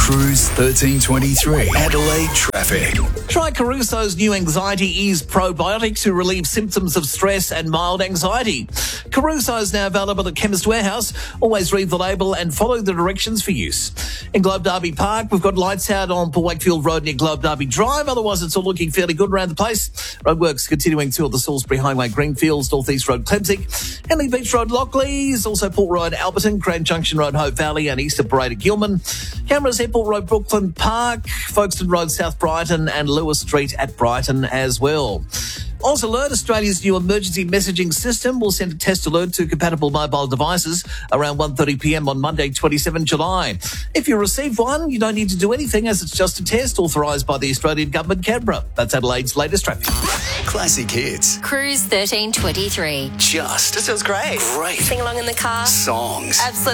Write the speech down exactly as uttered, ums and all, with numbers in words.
Cruise thirteen twenty-three. Adelaide traffic. Try Caruso's new Anxiety Ease probiotic to relieve symptoms of stress and mild anxiety. Caruso is now available at Chemist Warehouse. Always read the label and follow the directions for use. In Globe Derby Park, we've got lights out on Port Wakefield Road near Globe Derby Drive. Otherwise, it's all looking fairly good around the place. Roadworks continuing through the Salisbury Highway, Greenfields, North East Road, Clemsick, Henley Beach Road, Lockleys, also Port Road, Alberton, Grand Junction Road, Hope Valley, and East of Parade, Gilman. Cameras, Airport Road, Brooklyn Park, Folkestone Road, South Brighton, and Lewis Street at Brighton as well. Oz Alert, Australia's new emergency messaging system, will send a test alert to compatible mobile devices around one thirty p m on Monday, twenty-seventh of July. If you receive one, you don't need to do anything as it's just a test authorised by the Australian Government, Canberra. That's Adelaide's latest traffic. Classic hits. Cruise thirteen twenty-three. Just. This feels great. Great. Sing along in the car. Songs. Absolutely.